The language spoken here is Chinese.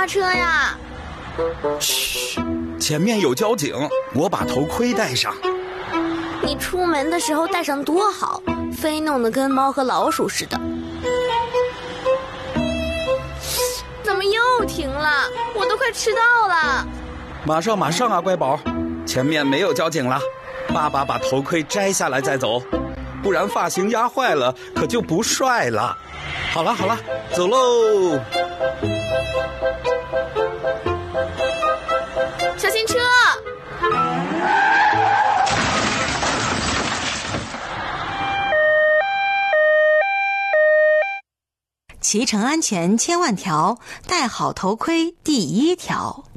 刹车呀！ 嘘，前面有交警，我把头盔戴上。 你出门的时候戴上多好，非弄得跟猫和老鼠似的。怎么又停了？我都快迟到了。 马上啊，乖宝，前面没有交警了。爸爸把头盔摘下来再走，不然发型压坏了，可就不帅了。好了，走喽。 小心车！ 骑乘安全千万条，戴好头盔第1条。